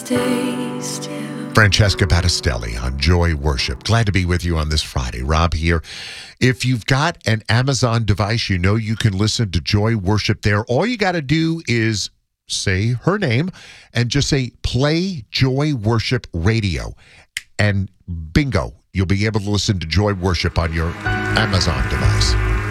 stay still. Francesca Battistelli on Joy Worship. Glad to be with you on this Friday. Rob here. If you've got an Amazon device, you know you can listen to Joy Worship there. All you got to do is say her name and just say, play Joy Worship Radio. And bingo, you'll be able to listen to Joy Worship on your Amazon device.